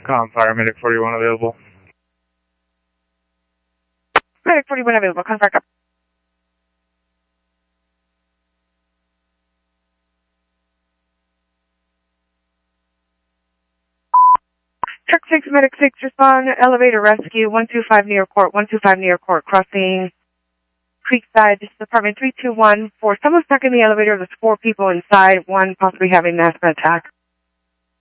Fire, Medic 41 available. Medic 41 available, Fire, copy. Truck 6, Medic 6, respond, elevator rescue, 125 New York Court, 125 New York Court, crossing Creekside, this is apartment 3214. Someone stuck in the elevator, there's 4 people inside, one possibly having an asthma attack.